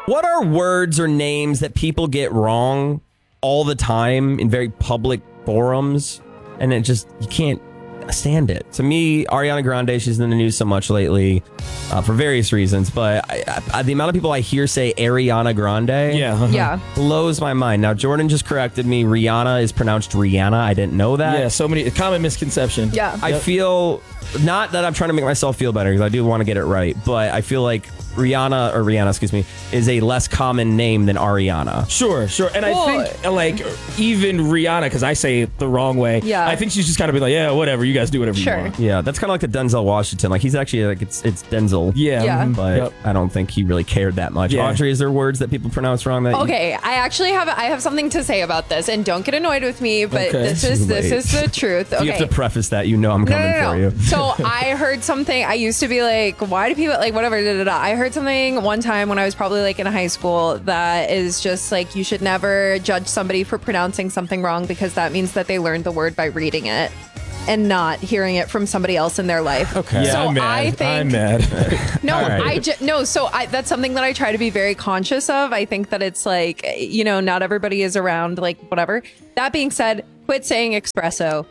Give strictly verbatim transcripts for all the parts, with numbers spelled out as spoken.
What are words or names that people get wrong all the time in very public forums? And it just, you can't stand it. To me, Ariana Grande, she's in the news so much lately uh, for various reasons, but I, I, the amount of people I hear say Ariana Grande Yeah. Uh-huh. Yeah. blows my mind. Now, Jordan just corrected me. Rihanna is pronounced Rihanna. I didn't know that. Yeah, so many, a common misconception. Yeah. I Yep. feel, not that I'm trying to make myself feel better, because I do want to get it right, but I feel like Rihanna, or Rihanna, excuse me, is a less common name than Ariana. Sure, sure. And Well- I think, like, even Rihanna, because I say it the wrong way, Yeah. I think she's just kind of be like, yeah, whatever, you guys do whatever Sure. you want. Yeah, that's kind of like the Denzel Washington. Like, he's actually, like, it's it's Denzel. Yeah. Yeah. mhm. But Yep. I don't think he really cared that much. Yeah. Audrey, is there words that people pronounce wrong? That you- Okay, I actually have I have something to say about this, and don't get annoyed with me, but Okay. this is Too this late. is the truth. Okay. You have to preface that. You know I'm no, coming no, no, for no. you. So I heard something. I used to be like, why do people like whatever? Da, da, da. I heard something one time when I was probably like in high school that is just like you should never judge somebody for pronouncing something wrong because that means that they learned the word by reading it and not hearing it from somebody else in their life. Okay. Yeah, So I'm mad. I think I'm mad. no, All right. I ju- no. So I, that's something that I try to be very conscious of. I think that it's like, you know, not everybody is around, like whatever. That being said, quit saying espresso.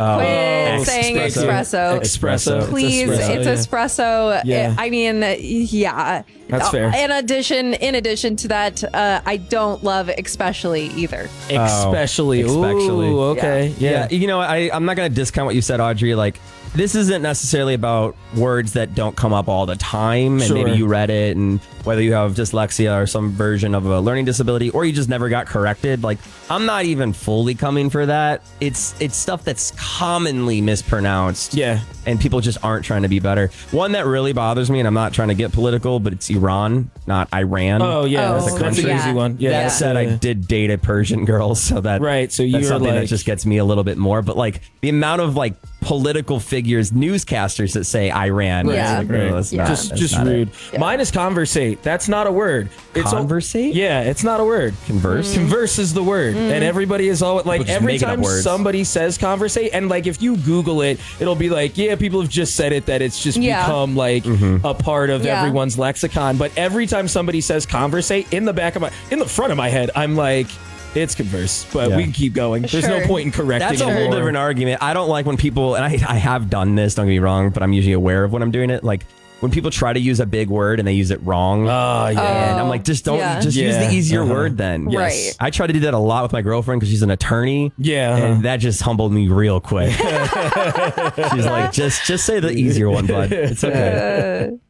Quit saying espresso. Espresso. Please, espresso, it's espresso. Yeah. I mean, yeah. That's fair. In addition, in addition to that, uh, I don't love especially either. Especially. especially. Ooh, okay. Yeah. Yeah. you know, I, I'm not going to discount what you said, Audrey. Like, this isn't necessarily about words that don't come up all the time, and Sure. maybe you read it, and whether you have dyslexia or some version of a learning disability, or you just never got corrected. Like, I'm not even fully coming for that. It's it's stuff that's commonly mispronounced. Yeah. And people just aren't trying to be better. One that really bothers me, and I'm not trying to get political, but it's Iran, not Iran. Oh, yeah. Oh, that's, that's an yeah. easy one. Yeah. That said, I did date a Persian girl, so that Right, so that's you're something that like- just gets me a little bit more. But like the amount of like political figures, newscasters that say Iran, Right, it's like, right. oh, that's Yeah. not, Just, that's just not it. rude. Mine is conversate. That's not a word. It's a- Conversate? yeah, it's not a word. Converse? Converse is the word, and everybody is all like just every making up time words. somebody says conversate, and like if you Google it, it'll be like, yeah, people have just said it that it's just Yeah. become like Mm-hmm. a part of Yeah. everyone's lexicon. But every time somebody says conversate, in the back of my, in the front of my head, I'm like, it's converse, but Yeah. we can keep going. There's no Sure. point in correcting. That's a whole anymore. different argument. I don't like when people, and I, I have done this, don't get me wrong, but I'm usually aware of when I'm doing it. Like when people try to use a big word and they use it wrong. Oh yeah. and I'm like, just don't, yeah. just use Yeah. the easier Uh-huh. word then. Right. I try to do that a lot with my girlfriend because she's an attorney. Yeah, uh-huh. And that just humbled me real quick. She's like, just just say the easier one, bud. It's okay. Uh,